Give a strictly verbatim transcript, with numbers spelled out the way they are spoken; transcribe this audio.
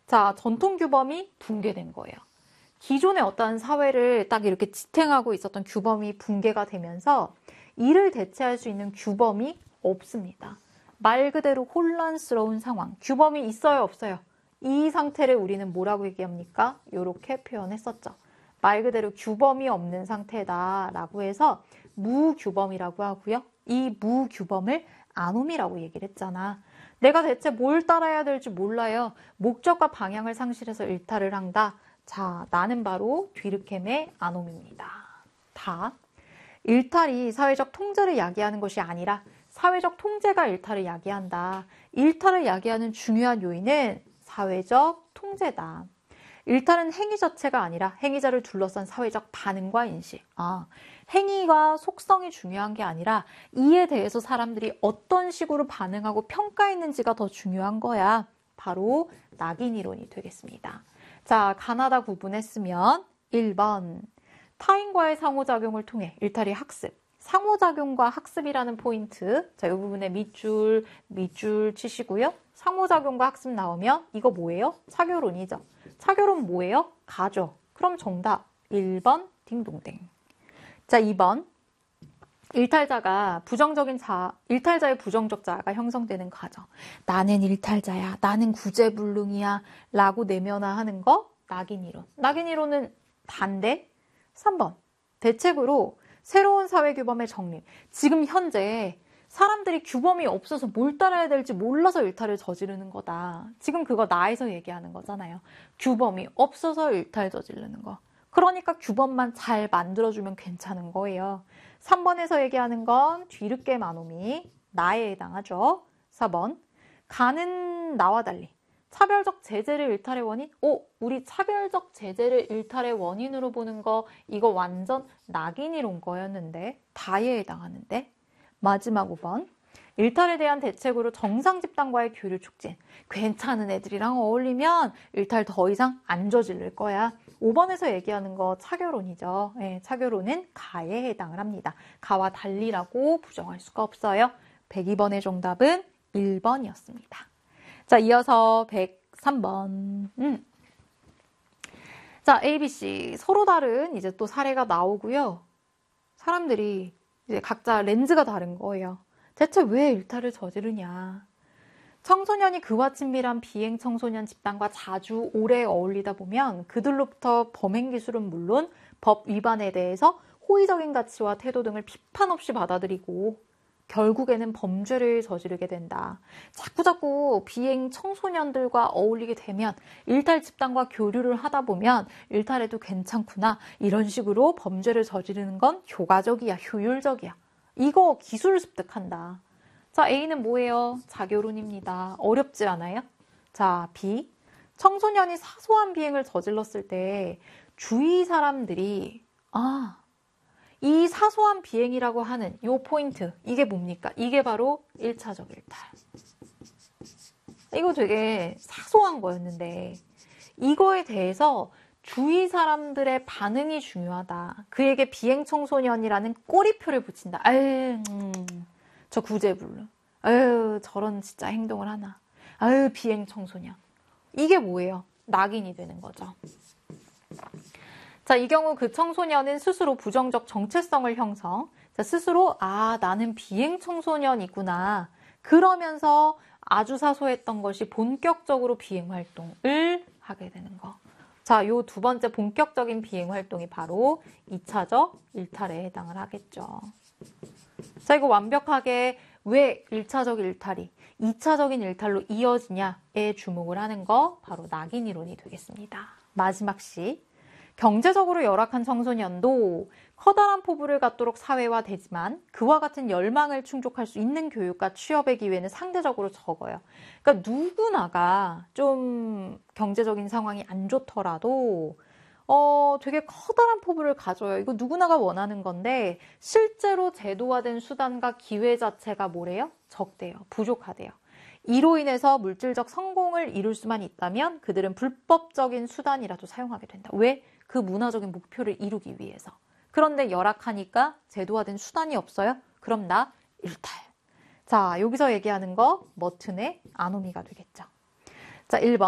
자, 전통 규범이 붕괴된 거예요. 기존의 어떤 사회를 딱 이렇게 지탱하고 있었던 규범이 붕괴가 되면서 이를 대체할 수 있는 규범이 없습니다. 말 그대로 혼란스러운 상황. 규범이 있어요, 없어요? 이 상태를 우리는 뭐라고 얘기합니까? 이렇게 표현했었죠. 말 그대로 규범이 없는 상태다라고 해서 무규범이라고 하고요. 이 무규범을 아노미라고 얘기를 했잖아. 내가 대체 뭘 따라야 될지 몰라요. 목적과 방향을 상실해서 일탈을 한다. 자, 나는 바로 뒤르켐의 아노미입니다. 다. 일탈이 사회적 통제를 야기하는 것이 아니라 사회적 통제가 일탈을 야기한다. 일탈을 야기하는 중요한 요인은 사회적 통제다. 일탈은 행위 자체가 아니라 행위자를 둘러싼 사회적 반응과 인식. 아, 행위가 속성이 중요한 게 아니라 이에 대해서 사람들이 어떤 식으로 반응하고 평가했는지가 더 중요한 거야. 바로 낙인 이론이 되겠습니다. 자, 가나다 구분했으면 일 번 타인과의 상호작용을 통해 일탈이 학습. 상호작용과 학습이라는 포인트. 자, 이 부분에 밑줄, 밑줄 치시고요. 상호작용과 학습 나오면 이거 뭐예요? 차교론이죠. 차교론 뭐예요? 가죠. 그럼 정답 일 번 딩동댕. 자, 이 번 일탈자가 부정적인 자, 일탈자의 부정적 자아가 형성되는 과정. 나는 일탈자야. 나는 구제불능이야. 라고 내면화하는 거 낙인이론. 낙인이론은 반대. 삼 번 대책으로 새로운 사회규범의 정립. 지금 현재 사람들이 규범이 없어서 뭘 따라야 될지 몰라서 일탈을 저지르는 거다. 지금 그거 나에서 얘기하는 거잖아요. 규범이 없어서 일탈 저지르는 거. 그러니까 규범만 잘 만들어주면 괜찮은 거예요. 삼 번에서 얘기하는 건 뒤늦게 마노미, 나에 해당하죠. 사 번 가는 나와 달리 차별적 제재를 일탈의 원인? 오, 우리 차별적 제재를 일탈의 원인으로 보는 거 이거 완전 낙인이론 거였는데 다에 해당하는데. 마지막 오 번 일탈에 대한 대책으로 정상 집단과의 교류 촉진. 괜찮은 애들이랑 어울리면 일탈 더 이상 안 저지를 거야. 오 번에서 얘기하는 거 차교론이죠. 네, 차교론은 가에 해당을 합니다. 가와 달리라고 부정할 수가 없어요. 백이 번의 정답은 일 번이었습니다. 자, 이어서 백삼 번. 음. 자, A, B, C 서로 다른 이제 또 사례가 나오고요. 사람들이 이제 각자 렌즈가 다른 거예요. 대체 왜 일탈을 저지르냐. 청소년이 그와 친밀한 비행 청소년 집단과 자주 오래 어울리다 보면 그들로부터 범행 기술은 물론 법 위반에 대해서 호의적인 가치와 태도 등을 비판 없이 받아들이고 결국에는 범죄를 저지르게 된다. 자꾸자꾸 비행 청소년들과 어울리게 되면 일탈 집단과 교류를 하다 보면 일탈해도 괜찮구나. 이런 식으로 범죄를 저지르는 건 효과적이야, 효율적이야. 이거 기술을 습득한다. 자, A는 뭐예요? 자교론입니다. 어렵지 않아요? 자, B. 청소년이 사소한 비행을 저질렀을 때 주위 사람들이 아, 이 사소한 비행이라고 하는 이 포인트, 이게 뭡니까? 이게 바로 일 차적 일탈. 이거 되게 사소한 거였는데 이거에 대해서 주위 사람들의 반응이 중요하다. 그에게 비행 청소년이라는 꼬리표를 붙인다. 아유, 음, 저 구제불능. 아유, 저런 진짜 행동을 하나. 아유, 비행 청소년. 이게 뭐예요? 낙인이 되는 거죠. 자, 이 경우 그 청소년은 스스로 부정적 정체성을 형성. 자, 스스로 아, 나는 비행 청소년이구나. 그러면서 아주 사소했던 것이 본격적으로 비행 활동을 하게 되는 거. 자, 요 두 번째 본격적인 비행 활동이 바로 이 차적 일탈에 해당을 하겠죠. 자, 이거 완벽하게 왜 일 차적 일탈이 이 차적인 일탈로 이어지냐에 주목을 하는 거 바로 낙인 이론이 되겠습니다. 마지막 시. 경제적으로 열악한 청소년도 커다란 포부를 갖도록 사회화되지만 그와 같은 열망을 충족할 수 있는 교육과 취업의 기회는 상대적으로 적어요. 그러니까 누구나가 좀 경제적인 상황이 안 좋더라도 어, 되게 커다란 포부를 가져요. 이거 누구나가 원하는 건데 실제로 제도화된 수단과 기회 자체가 뭐래요? 적대요. 부족하대요. 이로 인해서 물질적 성공을 이룰 수만 있다면 그들은 불법적인 수단이라도 사용하게 된다. 왜? 그 문화적인 목표를 이루기 위해서. 그런데 열악하니까 제도화된 수단이 없어요? 그럼 나 일탈. 자, 여기서 얘기하는 거 머튼의 아노미가 되겠죠. 자, 일 번.